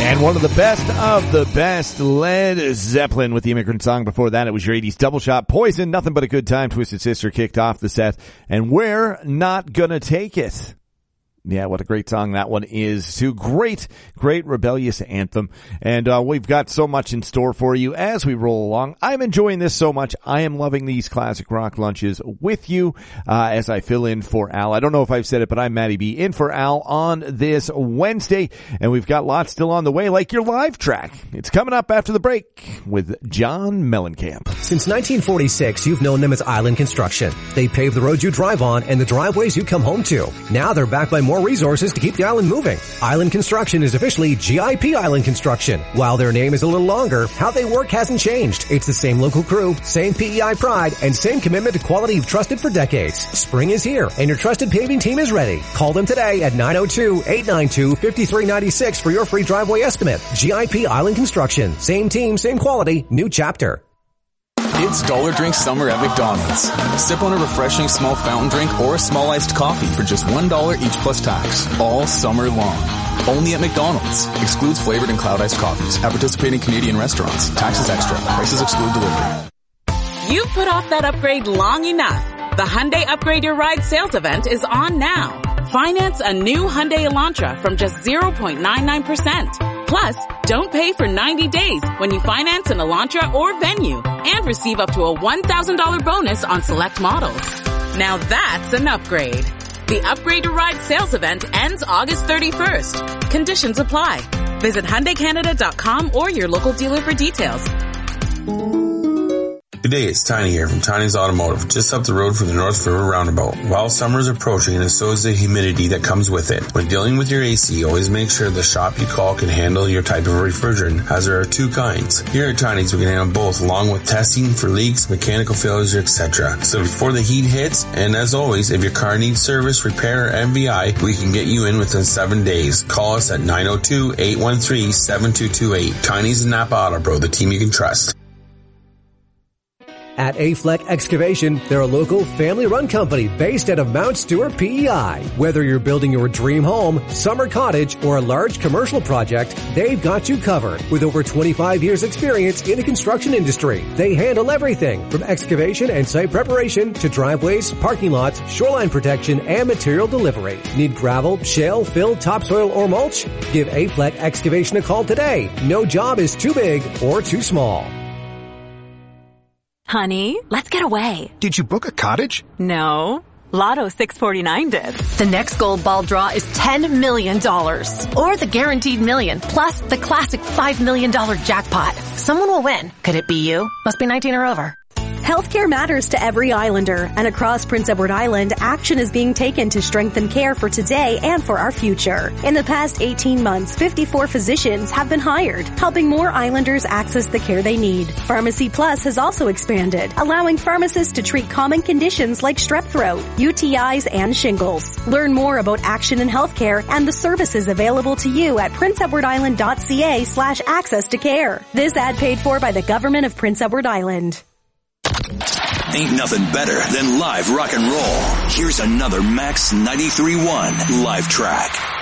And one of the best, Led Zeppelin with the Immigrant Song. Before that, it was your 80s double shot. Poison, Nothing But a Good Time. Twisted Sister kicked off the set. And We're Not Gonna Take It. Yeah, what a great song that one is too. Great rebellious anthem. And we've got so much in store for you as we roll along. I'm enjoying this so much. I am loving these classic rock lunches with you as I fill in for Al. I don't know if I've said it, but I'm Matty B in for Al on this Wednesday. And we've got lots still on the way, like your live track. It's coming up after the break with John Mellencamp. Since 1946, you've known them as Island Construction. They pave the roads you drive on and the driveways you come home to. Now they're backed by more resources to keep the island moving. Island Construction is officially GIP Island Construction. While their name is a little longer, how they work hasn't changed. It's the same local crew, same PEI pride, and same commitment to quality you've trusted for decades. Spring is here, and your trusted paving team is ready. Call them today at 902-892-5396 for your free driveway estimate. GIP Island Construction. Same team, same quality, new chapter. It's Dollar Drink Summer at McDonald's. Sip on a refreshing small fountain drink or a small iced coffee for just $1 each plus tax, all summer long. Only at McDonald's. Excludes flavored and cloud iced coffees at participating Canadian restaurants. Taxes extra. Prices exclude delivery. You've put off that upgrade long enough. The Hyundai Upgrade Your Ride sales event is on now. Finance a new Hyundai Elantra from just 0.99%. Plus, don't pay for 90 days when you finance an Elantra or Venue and receive up to a $1,000 bonus on select models. Now that's an upgrade. The Upgrade Your Ride sales event ends August 31st. Conditions apply. Visit HyundaiCanada.com or your local dealer for details. Good day, it's Tiny here from Tiny's Automotive, just up the road from the North River Roundabout. While summer is approaching, and so is the humidity that comes with it. When dealing with your AC, always make sure the shop you call can handle your type of refrigerant, as there are two kinds. Here at Tiny's, we can handle both, along with testing for leaks, mechanical failures, etc. So before the heat hits, and as always, if your car needs service, repair, or MVI, we can get you in within 7 days. Call us at 902-813-7228. Tiny's and Napa Auto Pro, the team you can trust. At Afleck Excavation, they're a local family-run company based out of Mount Stewart, PEI. Whether you're building your dream home, summer cottage, or a large commercial project, they've got you covered. With over 25 years experience in the construction industry, they handle everything from excavation and site preparation to driveways, parking lots, shoreline protection, and material delivery. Need gravel, shale, fill, topsoil, or mulch? Give Afleck Excavation a call today. No job is too big or too small. Honey, let's get away. Did you book a cottage? No. Lotto 649 did. The next gold ball draw is $10 million. Or the guaranteed million, plus the classic $5 million jackpot. Someone will win. Could it be you? Must be 19 or over. Healthcare matters to every Islander, and across Prince Edward Island, action is being taken to strengthen care for today and for our future. In the past 18 months, 54 physicians have been hired, helping more Islanders access the care they need. Pharmacy Plus has also expanded, allowing pharmacists to treat common conditions like strep throat, UTIs, and shingles. Learn more about action in healthcare and the services available to you at princeedwardisland.ca/access to care. This ad paid for by the government of Prince Edward Island. Ain't nothing better than live rock and roll. Here's another Max 93.1 live track.